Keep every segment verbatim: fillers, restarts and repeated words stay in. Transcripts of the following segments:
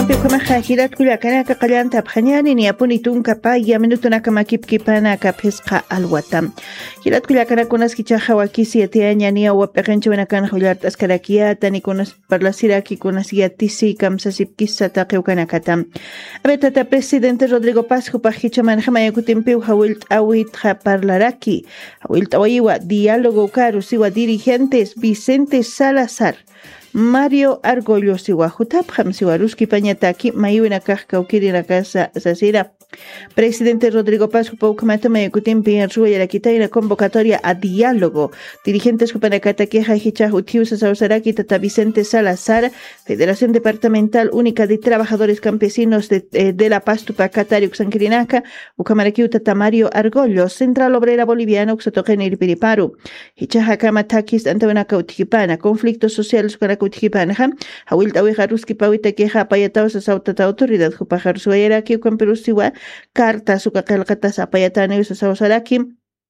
Kama hilat kulakana ka kalanta bkhanyani ni apuni tunka pa ya minutuna kama kipkipana ka pesqa alwatam. Hilat kulakana kunas kichaha wakisi atianya ni awa pekencho na kan hulat askarakiata ni kunas parlasiraki kunas yatisi kam sasipkisa taqeukana katam. Abetata presidente Rodrigo Paz kupahicha manjama yakutimpiu hawilt awit ha parlaraki. Hawilt awiwa diálogo caro siwa dirigentes Vicente Salazar. Mario Argollo siwa jutapjam siwa ruski pañataki mayuina kajka ukiri na casa sasira. Presidente Rodrigo Paz Paukamata Mayakutimpi en Rua Yarakita y la convocatoria a diálogo. Dirigentes Kupanakatakeja Hicha Utiusa Sausaraki Tata Vicente Salazar, Federación Departamental Única de Trabajadores Campesinos de, eh, de La Paz Tupacatari Uxanquirinaca, Ucamaraquiu Tata Mario Argollo, Central Obrera Boliviana Uxatogen y Piriparu. Hicha Hakama Takis Antawanaka Utikipana, Conflictos Sociales Ukanaka Utikipana, Hawilta Ueja Ruski Pawita Keja Payataos Sautata Autoridad Kupajar Suayaraki Ukamperusiwa, Carta sukakalkata sapayatani usasawsaraki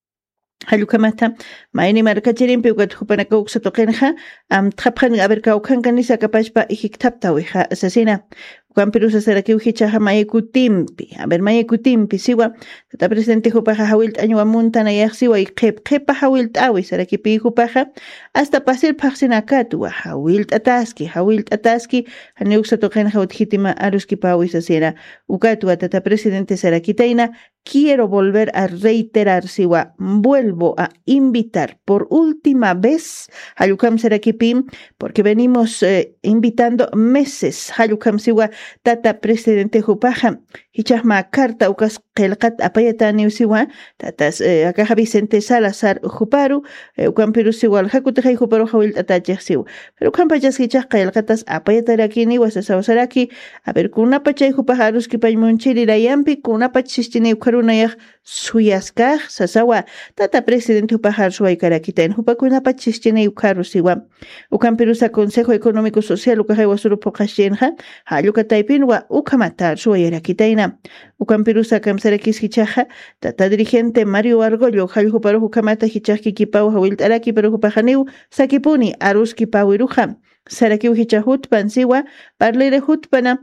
Halukamata, Maini Markachirin Pugat Hupanaka Uxatokenja, Am Traphan Aberkaukan Kanisa Kapashpa Hiktaptawiha Assassina. Juan Perusa Saraki Uhichaha Mayekutimpi, Aber Mayekutimpi, Siwa, Tata Presidente Hupaja Hawilt Añua Montana Yaxiwa y Kep Kepa Hawilt Awi, Sarakipi Hupaja, hasta Pasil Paxinakatua, Hawilt Ataski, Hawilt Ataski, Haneuxatoken Hauthitima Aruski Pawi Sasera, Ukatua, Tata Presidente Sarakitaina, quiero volver a reiterar, Siwa, vuelvo a invitar por última vez a Hayukam Sarakipim, porque venimos eh, invitando meses, Hayukam Siwa, Tata Presidente Hupaja, Hichahma Carta Ukas Kelkat Apayatani Usiwa, Tatas Akaja Vicente Salazar Huparu, Ukan Perusiwal Hakutej Huparu Hawil Tatachesiu. Pero Kampayas Hichah Kelkatas Apayatarakini was a Sausaraki, Aberkuna Pachay Hupaharus Kipaymunchiri Layampi, Kuna Pachistine Karunayah Suyaskah, Sasawa, Tata Presidente Hupahar Suaykarakita en Hupakuna Pachistine Ukarusiwa, Ukan Perusa Consejo Económico Social Ukahawasuru Pokashenha, Hayuka Taipinwa Ukamatar Suayakitaina, Ukan Perusa Kamsarakis Hichaja, Tata Dirigente Mario Argollo, Hayuku Paru Hukamata Hichaki Kipau Hawil Araki Paru Hupajaniu, Sakipuni, Aruski Pawiruja, Sarakiu Hichahut Pansiwa, Parlere Hutpana.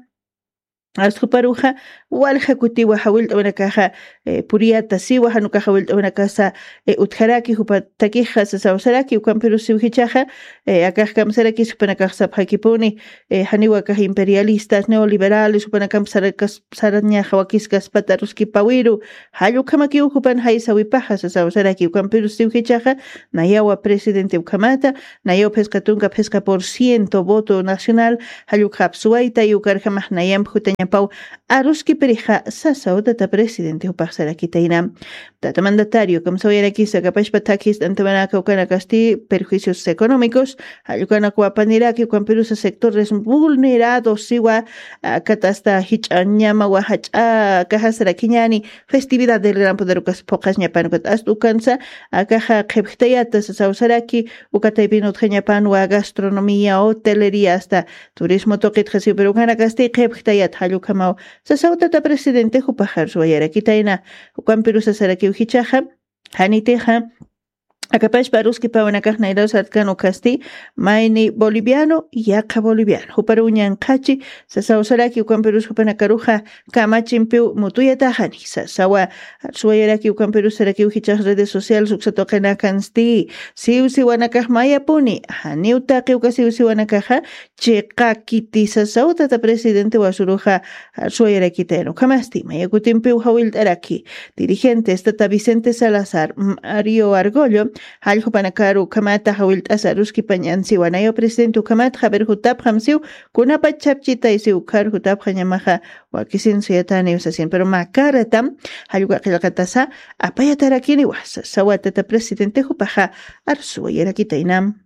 Askuparuja wal ejecutivo hawil una caja puriata siwa hanuka hawil una casa utjaraki hupatakija sausaraki ukamperu siuhichaja akaj kamsaraki supanakaj sabhakipuni haniwa kaj imperialistas neoliberales supanakam sarakas saranya hawakiskas pataruski pawiru hayukamaki uhupan haisawipaja sausaraki ukamperu siuhichaja nayawa presidente ukamata nayo pescatunga pesca por ciento voto nacional hayukap suaita y ukarjamah nayam hutanya Pau Aruski Perija Sasao Tata Presidente Upaxarakitaina Tata Mandatario como Soyaraki Sakapashpatakis Antamanaka Ukanakasti perjuicios económicos Ayukana Kuapaniraki Ukamperusa sectores vulnerados Siwa Katasta Hichanyama Wahacha Kahasarakiñani festividad del gran poder Ukas Pocas Ñapanukat Astukansa Akaja Kephtayata Sausaraki Ukataipino Tjañapanua gastronomía hotelería hasta turismo toquet Jesio Perukanakasti Kephtayat Kamau Sasau Tata Presidente Hupajar Suayakitaina Ukan Perusa Saraki Uhichaja Haniteja Akapash Baruski Pawanakaj Nairao Sartkano Casti Maini Boliviano Yaka Boliviano Huparuñan Kachi Sasau Saraki Ukan Perus Hupanakaruja Kamachimpiu Mutuya Tahani Sasawa Suayaraki Ukan Perus Saraki Uhichaj redes sociales Uxatokena Kansti Siusi Wanakaj Maya Puni Haniutaki Ukasiusi Wanakaja Chekakiti Sasau Tata Presidente Wasuruja Suayarakiteno Kamasti Mayakutimpiu Hawil Araki Dirigentes Tata Vicente Salazar Mario Argollo Haljo Panakaru Kamata Hawilt Asaruski Pañansi Wanayo Presidente Ukamat Haber Hutap Hamsiu Kunapa Chapchita y Siukar Hutap Hanyamaha Wakisin Suyatani Usasin pero Makaratam Haljuka Kilakatasa Apayatarakini Was Sawatata Presidente Hupaja Arsu Yerakitainam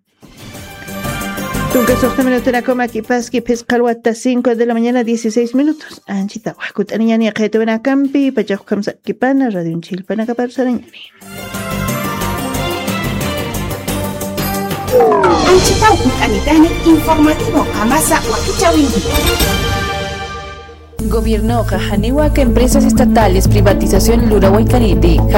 Tunca soxta minutera coma kipaski pescalwata cinco de la mañana dieciséis minutos. Anchita huascut aniñani ajeto vena campi pachajo kamsa kipana radio unchil pana kapar sarañani. Anchita huascut informativo amasa wakichawingi. Gobierno Jajaniwa que empresas estatales privatización Lura Huaycarite.